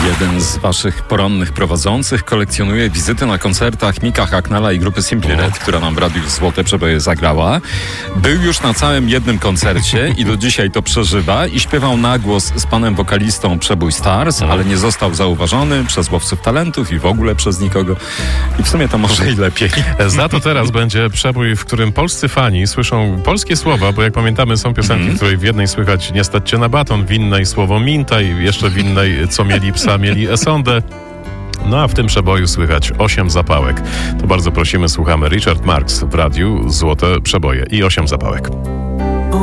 Jeden z waszych porannych prowadzących kolekcjonuje wizyty na koncertach Mika Hacknella i grupy Simply Red, która nam w Radiu Złote Przeboje zagrała. Był już na całym jednym koncercie i do dzisiaj to przeżywa i śpiewał na głos z panem wokalistą Przebój Stars, ale nie został zauważony przez łowców talentów i w ogóle przez nikogo. I w sumie to może i lepiej. Za to teraz będzie przebój, w którym polscy fani słyszą polskie słowa, bo jak pamiętamy, są piosenki, w której w jednej słychać nie stać cię na baton, w innej słowo minta i jeszcze w innej co mieli psa, mieli esondę. No a w tym przeboju słychać 8 zapałek. To bardzo prosimy, słuchamy Richard Marx w Radiu Złote Przeboje i 8 zapałek.